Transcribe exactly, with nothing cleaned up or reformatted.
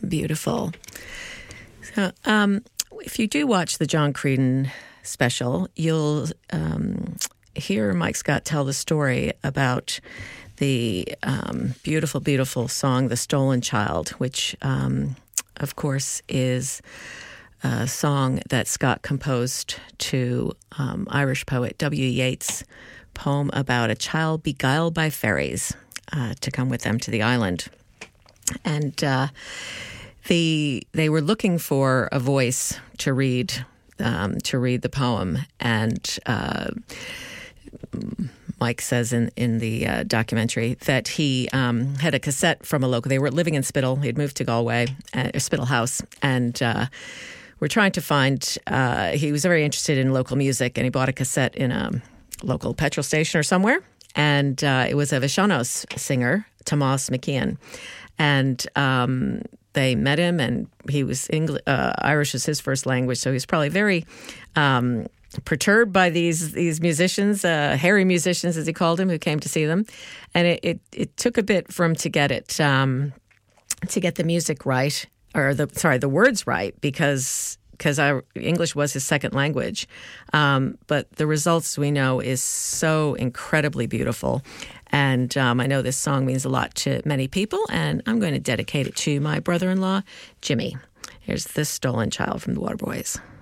Beautiful. So, um, if you do watch the John Creedon special, you'll um, hear Mike Scott tell the story about the um, beautiful, beautiful song, The Stolen Child, which, um, of course, is a song that Scott composed to um, Irish poet W. Yeats' poem about a child beguiled by fairies uh, to come with them to the island. And uh, the they were looking for a voice to read um, to read the poem, and uh, Mike says in in the uh, documentary that he um, had a cassette from a local. They were living in Spittle. He had moved to Galway, uh, Spittle House, and uh, we're trying to find. Uh, he was very interested in local music, and he bought a cassette in a local petrol station or somewhere, and uh, it was of a Sean-Nós singer, Tomás McKeon, and um, they met him, and he was English, uh, Irish was his first language, so he was probably very um, perturbed by these these musicians, uh, hairy musicians, as he called them, who came to see them, and it it, it took a bit for him to get it um, to get the music right, or the sorry the words right, because. because English was his second language. Um, but the results, we know, is so incredibly beautiful. And um, I know this song means a lot to many people, and I'm going to dedicate it to my brother-in-law, Jimmy. Here's This Stolen Child from the Waterboys.